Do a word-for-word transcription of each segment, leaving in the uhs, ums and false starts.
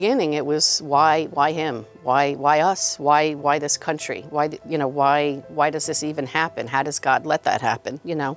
Beginning, it was why, why him? Why, why us? Why, why this country? Why, you know, why, why does this even happen? How does God let that happen? You know,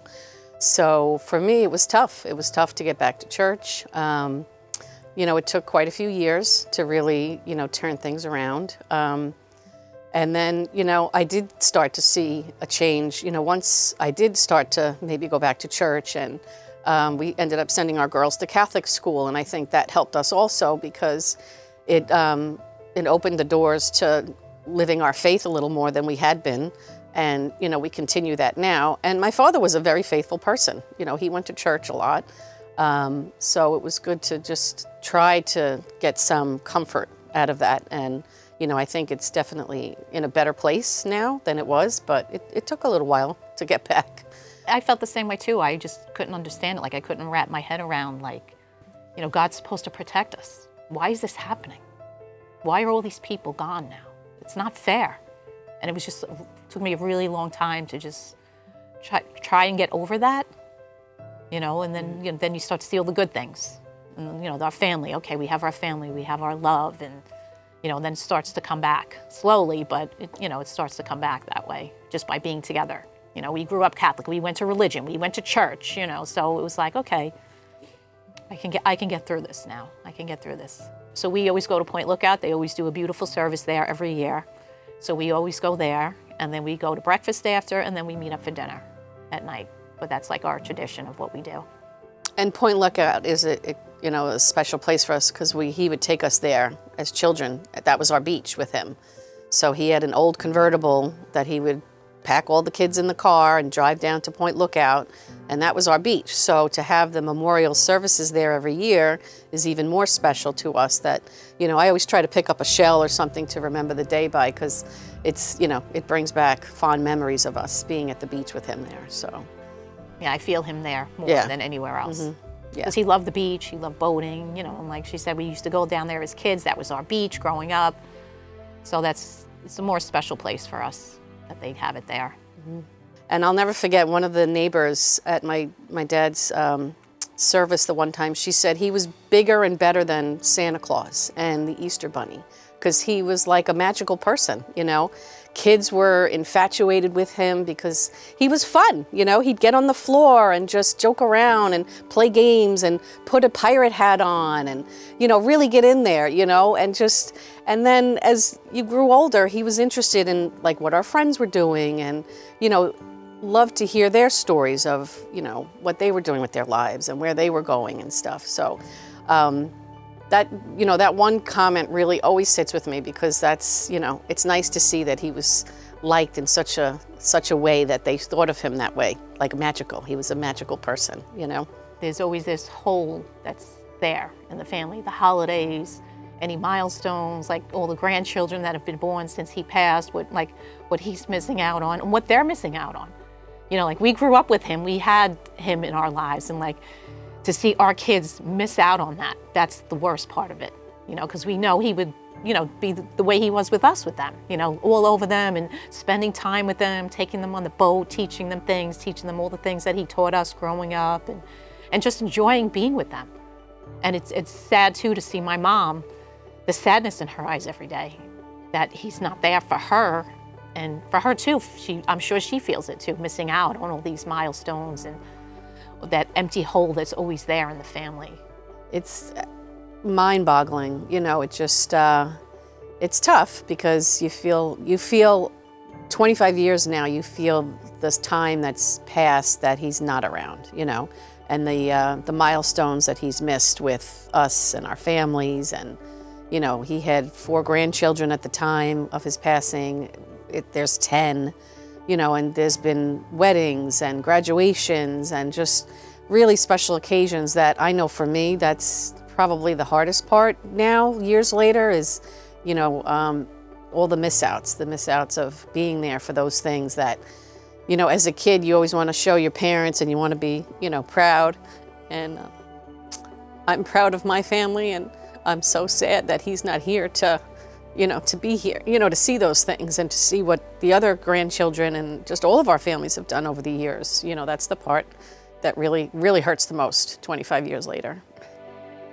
so for me, it was tough. It was tough to get back to church. Um, you know, it took quite a few years to really, you know, turn things around. Um, and then, you know, I did start to see a change. You know, once I did start to maybe go back to church, and Um, we ended up sending our girls to Catholic school, and I think that helped us also because it, um, it opened the doors to living our faith a little more than we had been. And, you know, we continue that now. And my father was a very faithful person. You know, he went to church a lot. Um, so it was good to just try to get some comfort out of that. And, you know, I think it's definitely in a better place now than it was, but it, it took a little while to get back. I felt the same way too. I just couldn't understand it. Like I couldn't wrap my head around, like, you know, God's supposed to protect us. Why is this happening? Why are all these people gone now? It's not fair. And it was just, it took me a really long time to just try, try and get over that, you know, and then, you know, then you start to see all the good things. And, you know, our family, okay, we have our family, we have our love, and, you know, then it starts to come back slowly, but, it, you know, it starts to come back that way just by being together. You know, we grew up Catholic, we went to religion, we went to church, you know, so it was like, okay, I can get, I can get through this now. I can get through this. So we always go to Point Lookout. They always do a beautiful service there every year. So we always go there, and then we go to breakfast after, and then we meet up for dinner at night. But that's like our tradition of what we do. And Point Lookout is a, a you know, a special place for us because we he would take us there as children. That was our beach with him. So he had an old convertible that he would pack all the kids in the car and drive down to Point Lookout, and that was our beach. So to have the memorial services there every year is even more special to us. That, you know, I always try to pick up a shell or something to remember the day by, because it's, you know, it brings back fond memories of us being at the beach with him there. So yeah, I feel him there more yeah. than anywhere else. Mm-hmm. Yeah. Because he loved the beach, he loved boating, you know, and like she said, we used to go down there as kids. That was our beach growing up. So that's, it's a more special place for us that they'd have it there. Mm-hmm. And I'll never forget one of the neighbors at my, my dad's um, service the one time, she said he was bigger and better than Santa Claus and the Easter Bunny, because he was like a magical person, you know. Kids were infatuated with him because he was fun, you know. He'd get on the floor and just joke around and play games and put a pirate hat on and, you know, really get in there, you know, and just, and then as you grew older, he was interested in like what our friends were doing and, you know, loved to hear their stories of, you know, what they were doing with their lives and where they were going and stuff. So, um, that, you know, that one comment really always sits with me because that's, you know, it's nice to see that he was liked in such a, such a way that they thought of him that way, like magical. He was a magical person, you know. There's always this hole that's there in the family, the holidays, any milestones, like all the grandchildren that have been born since he passed, what, like, what he's missing out on and what they're missing out on. You know, like we grew up with him, we had him in our lives, and like, to see our kids miss out on that, that's the worst part of it, you know, because we know he would, you know, be the, the way he was with us with them, you know, all over them and spending time with them, taking them on the boat, teaching them things, teaching them all the things that he taught us growing up, and, and just enjoying being with them. And it's, it's sad, too, to see my mom, the sadness in her eyes every day, that he's not there for her, and for her, too. She, I'm sure she feels it, too, missing out on all these milestones and that empty hole that's always there in the family. It's mind-boggling, you know. It just, uh, it's tough because you feel, you feel twenty-five years now, you feel this time that's passed that he's not around, you know, and the, uh, the milestones that he's missed with us and our families. And, you know, he had four grandchildren at the time of his passing. It, there's ten. You know, and there's been weddings and graduations and just really special occasions that I know for me, that's probably the hardest part now, years later, is, you know, um, all the miss-outs, the miss-outs of being there for those things that, you know, as a kid, you always want to show your parents and you want to be, you know, proud. And uh, I'm proud of my family, and I'm so sad that he's not here to, you know, to be here, you know, to see those things and to see what the other grandchildren and just all of our families have done over the years. You know, that's the part that really, really hurts the most twenty-five years later.